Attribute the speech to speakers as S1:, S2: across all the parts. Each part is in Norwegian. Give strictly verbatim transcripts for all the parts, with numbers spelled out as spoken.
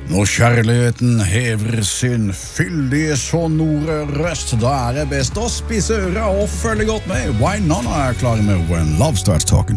S1: Når kjærligheten hever sin fyldige sonore røst, da er det best å spise øra og følge godt med. Wynonna er klar med When Love Starts Talking.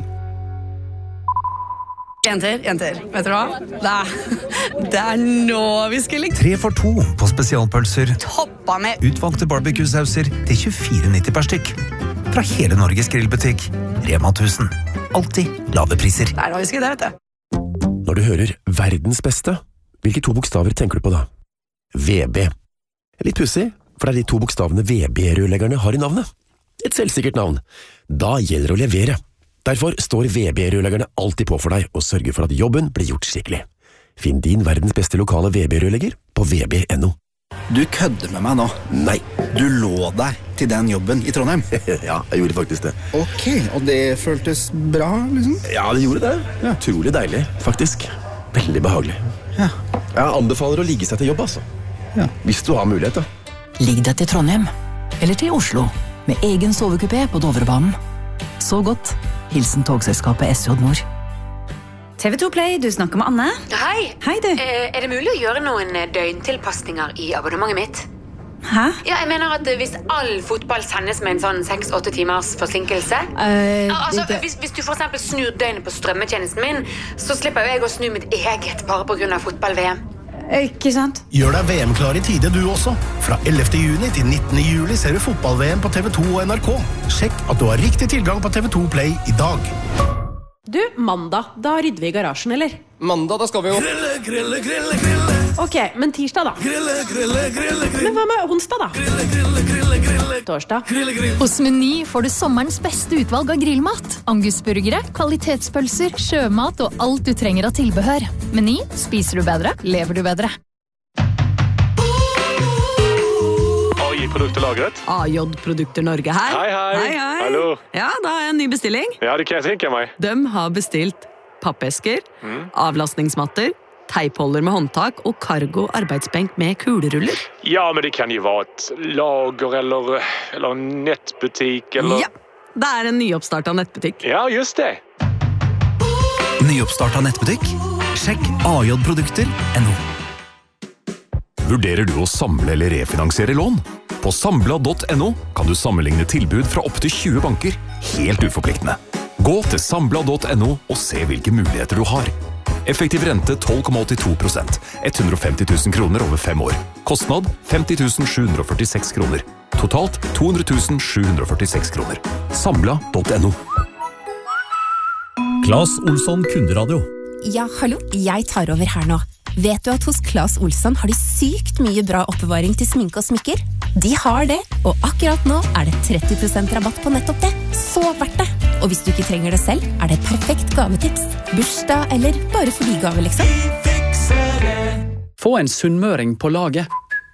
S2: Jenter, jenter, vet du hva? Det er, det er nå vi skal like.
S3: Tre for to på spesialpølser.
S2: Toppa med
S3: Utvalgte barbecue-sauser til tjuefire nitti per stykk. Fra hele Norges grillbutikk. Rema tusen. Alltid lave priser.
S2: Det er nå vi skal det, vet du.
S4: Når du hører verdens beste, hvilke to bokstaver tenker du på da? V B. Litt pussig, for det er de to bokstavene V B-rørleggerne har i navnet. Et selvsikkert navn. Da gjelder det å levere. Derfor står V B-rørleggerne alltid på for deg og sørger for at jobben blir gjort skikkelig. Finn din verdens beste lokale V B-rørlegger på v b punktum no.
S5: Du kødder med meg nå.
S4: Nei.
S5: Du lå deg til den jobben i Trondheim.
S4: Ja, jeg gjorde faktisk det.
S5: Ok, og det føltes bra, liksom?
S4: Ja, det gjorde det. Ja. Utrolig deilig, faktisk. Veldig behagelig.
S5: Ja.
S4: Jeg anbefaler å ligge seg til jobb, altså.
S5: Ja.
S4: Hvis du har mulighet, da.
S6: Ligg deg til Trondheim, eller til Oslo, med egen sovekupé på Dovrebanen. Så godt. Hilsen togselskapet S J Nord.
S7: T V to Play, du snakker med Anne.
S8: Hei.
S7: Hei, du.
S8: Eh, er det mulig å gjøre noen døgntilpasninger i abonnementet mitt?
S7: Hæ?
S8: Ja, jeg mener at hvis all fotball sendes med en sånn seks åtte timers forsinkelse
S7: Uh,
S8: altså,
S7: det,
S8: hvis, hvis du for eksempel snur døgnet på strømmetjenesten min, så slipper jo jeg å snu mitt eget bare på grunn av fotball-V M.
S7: ikke sant?
S9: Gjør deg V M-klar i tide du også. Fra ellevte juni til nittende juli ser du fotball-V M på T V to og N R K. Sjekk at du har riktig tilgang på T V to Play i dag.
S10: Du, mandag, da rydder vi i garasjen, eller?
S11: Mandag, da skal vi jo
S9: Grille, grille, grille, grille.
S10: Ok, men tirsdag da?
S9: Grille, grille, grille, grille.
S10: Men hva med onsdag da?
S9: Grille, grille, grille, grille.
S10: Torsdag?
S9: Grille, grille.
S12: Hos Meny får du sommerens beste utvalg av grillmat. Angusburgere, kvalitetspølser, sjømat og alt du trenger av tilbehør. Meny, spiser du bedre, lever du bedre.
S13: A J-produkter lagret.
S2: A J-produkter Norge her.
S13: Hei, hei.
S2: Hei, hei.
S13: Hallo.
S2: Ja, da har jeg en ny bestilling.
S13: Ja, det kan jeg tenke meg.
S2: De har bestilt pappesker,
S13: Mm.
S2: avlastningsmatter, teipholder med håndtak og cargo arbeidsbenk med kuleruller.
S13: Ja, men det kan jo være et lager eller, eller en nettbutikk eller...
S2: Ja, det er en nyoppstart av nettbutikk.
S13: Ja, just det.
S3: Nyoppstart av nettbutikk? Sjekk a j produkter punktum no.
S14: Vurderer du å samle eller refinansiere lån? På sambla punktum no kan du sammenligne tilbud fra opp til tjue banker, helt uforpliktende. Gå til sambla punktum no og se hvilke muligheter du har. Effektiv rente tolv komma åttito prosent, hundre og femti tusen kroner over fem år. Kostnad femti tusen sju hundre og førtiseks kroner. Totalt to hundre tusen sju hundre og førtiseks kroner. Sambla punktum no.
S15: Claes Olsson Kunderadio.
S16: Ja, hallo, jeg tar over her nå. Vet du at hos Claes Olsson har de sykt mye bra oppbevaring til sminke og smykker? De har det, og akkurat nå er det tretti prosent rabatt på nettopp det. Så verdt det! Og hvis du ikke trenger det selv, er det et perfekt gavetips. Bursdag eller bare for de gave, liksom.
S17: Få en sunnmøring på laget.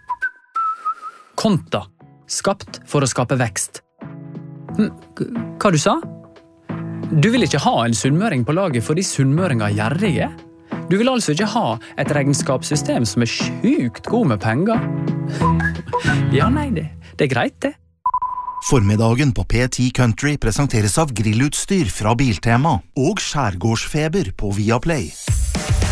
S17: Konta. Skapt for å skape vekst. Hva du sa? Du vil ikke ha en sunnmøring på laget fordi sunnmøringer er gjerrige? Du vil altså ikke ha et regnskapssystem som er sjukt god med penger? Ja, nei, det, det er greit, det.
S18: Formiddagen på P ti Country presenteres av grillutstyr fra Biltema og skjærgårdsfeber på Viaplay.